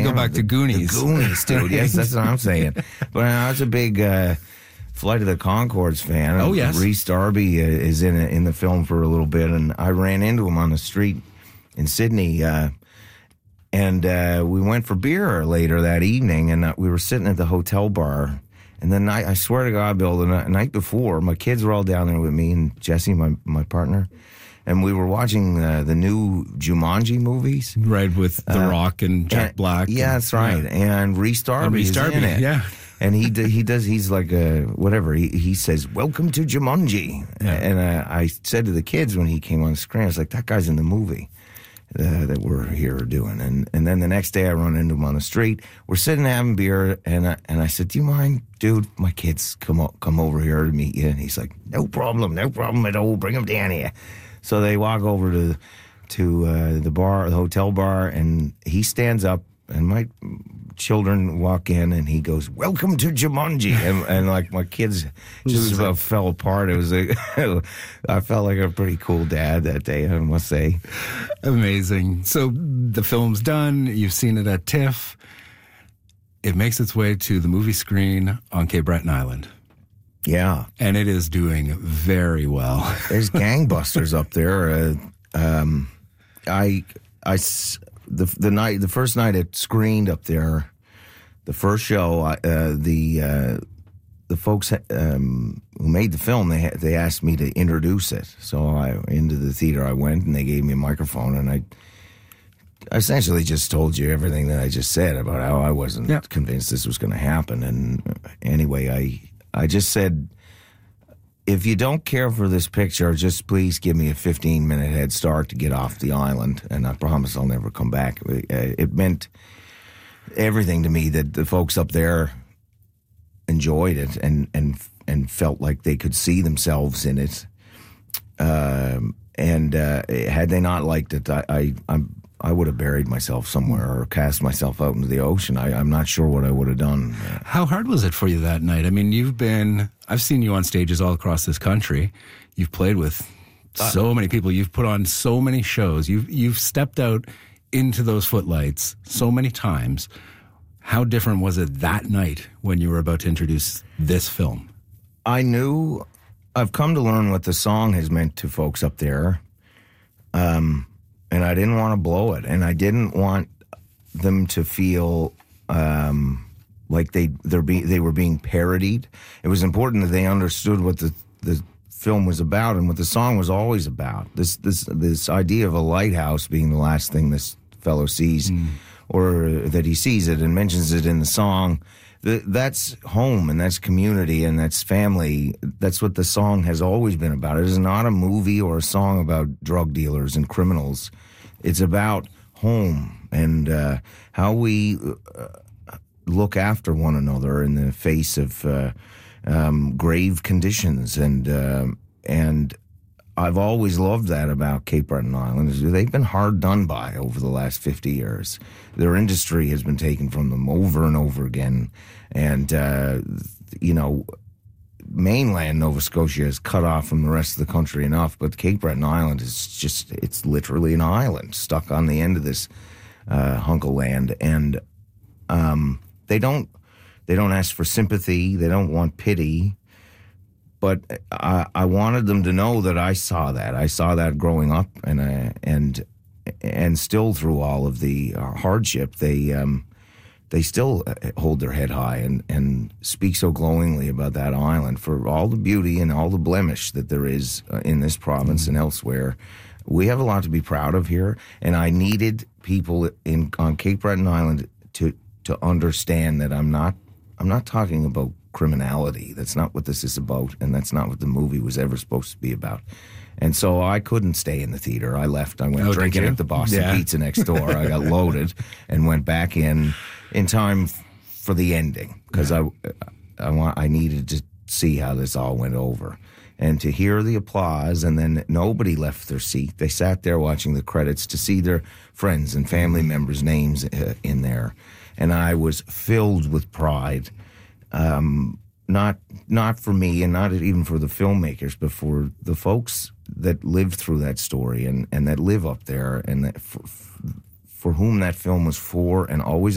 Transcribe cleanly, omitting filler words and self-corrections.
go back to Goonies. The Goonies, dude. Yes, that's what I'm saying. But I was a big Flight of the Conchords fan. Oh, yes. Rhys Darby is in the film for a little bit, and I ran into him on the street in Sydney, and we went for beer later that evening, and we were sitting at the hotel bar. And then I swear to God, Bill, the night before, my kids were all down there with me and Jesse, my partner, and we were watching the new Jumanji movies. Right, with The Rock and Jack Black. Yeah, that's right. Yeah. And Rhys Darby is in it. Yeah. And he's like whatever. He says, "Welcome to Jumanji." Yeah. And I said to the kids when he came on the screen, I was like, that guy's in the movie that we're here doing. And then the next day I run into him on the street. We're sitting having beer, and I said, "Do you mind, dude? My kids come over here to meet you." And he's like, no problem at all. Bring them down here." So they walk over to the bar, the hotel bar, and he stands up, and my children walk in, and he goes, "Welcome to Jumanji," and like my kids just about fell apart. It was I felt like a pretty cool dad that day, I must say. Amazing. So the film's done. You've seen it at TIFF. It makes its way to the movie screen on Cape Breton Island. Yeah, and it is doing very well. There's gangbusters up there. The first night it screened up there, the first show, the folks who made the film, they asked me to introduce it. So into the theater I went, and they gave me a microphone, and I essentially just told you everything that I just said about how I wasn't convinced this was going to happen. And anyway, I just said, if you don't care for this picture, just please give me a 15-minute head start to get off the island, and I promise I'll never come back. It meant everything to me that the folks up there enjoyed it and felt like they could see themselves in it. And had they not liked it, I would have buried myself somewhere or cast myself out into the ocean. I'm not sure what I would have done. How hard was it for you that night? I mean, I've seen you on stages all across this country. You've played with so many people. You've put on so many shows. You've stepped out into those footlights so many times. How different was it that night when you were about to introduce this film? I've come to learn what the song has meant to folks up there. And I didn't want to blow it, and I didn't want them to feel like they were being parodied. It was important that they understood what the film was about and what the song was always about. This idea of a lighthouse being the last thing this fellow sees, or that he sees it and mentions it in the song. That's home, and that's community, and that's family. That's what the song has always been about. It is not a movie or a song about drug dealers and criminals. It's about home and how we look after one another in the face of grave conditions. And I've always loved that about Cape Breton Island. They've been hard done by over the last 50 years. Their industry has been taken from them over and over again. And, mainland Nova Scotia is cut off from the rest of the country enough, but Cape Breton Island is it's literally an island stuck on the end of this hunk of land. And they don't ask for sympathy. They don't want pity. But I wanted them to know that I saw that. I saw that growing up, and still through all of the hardship, they still hold their head high and speak so glowingly about that island for all the beauty and all the blemish that there is in this province and elsewhere. We have a lot to be proud of here, and I needed people on Cape Breton Island to understand that I'm not talking about criminality. That's not what this is about, and that's not what the movie was ever supposed to be about. And so I couldn't stay in the theater. I left. I went drinking at the Boston Pizza next door. I got loaded and went back in time for the ending, because I needed to see how this all went over. And to hear the applause, and then nobody left their seat. They sat there watching the credits to see their friends and family members' names in there. And I was filled with pride. Not for me, and not even for the filmmakers, but for the folks that lived through that story and that live up there, and that for whom that film was for and always